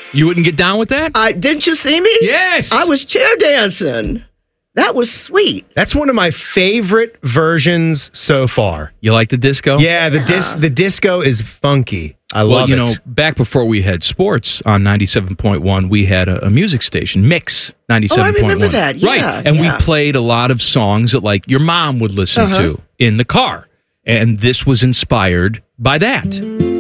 You wouldn't get down with that? Didn't you see me? Yes. I was chair dancing. That was sweet. That's one of my favorite versions so far. You like the disco? Yeah, the disco is funky. I love it. Back before we had sports on 97.1, we had a music station, Mix 97.1. Oh, I remember that. Yeah, right. And we played a lot of songs that like your mom would listen to in the car. And this was inspired by that.